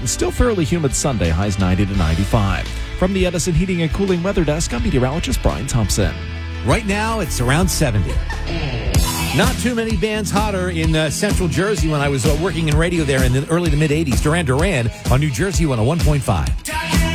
and still fairly humid Sunday, highs 90 to 95. From the Edison Heating and Cooling Weather Desk, I'm meteorologist Brian Thompson. Right now, it's around 70. Not too many bands hotter in central Jersey when I was working in radio there in the early to mid-'80s. Duran Duran on New Jersey 101.5.